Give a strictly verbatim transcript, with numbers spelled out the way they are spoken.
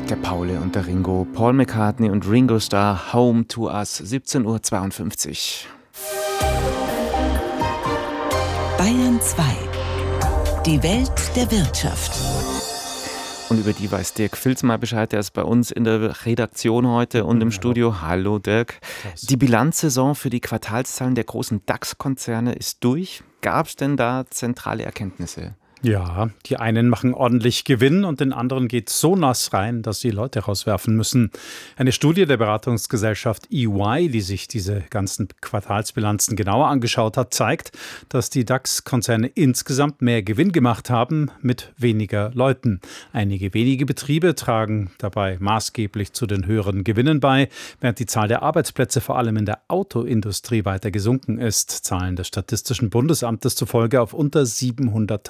Der Paul und der Ringo, Paul McCartney und Ringo Starr, Home to Us, siebzehn Uhr zweiundfünfzig. Bayern zwei. Die Welt der Wirtschaft. Und über die weiß Dirk Filz mal Bescheid. Der ist bei uns in der Redaktion heute und im Studio. Hallo Dirk. Die Bilanzsaison für die Quartalszahlen der großen DAX-Konzerne ist durch. Gab es denn da zentrale Erkenntnisse? Ja, die einen machen ordentlich Gewinn und den anderen geht so nass rein, dass sie Leute rauswerfen müssen. Eine Studie der Beratungsgesellschaft E Y, die sich diese ganzen Quartalsbilanzen genauer angeschaut hat, zeigt, dass die DAX-Konzerne insgesamt mehr Gewinn gemacht haben mit weniger Leuten. Einige wenige Betriebe tragen dabei maßgeblich zu den höheren Gewinnen bei, während die Zahl der Arbeitsplätze vor allem in der Autoindustrie weiter gesunken ist. Zahlen des Statistischen Bundesamtes zufolge auf unter siebenhunderttausend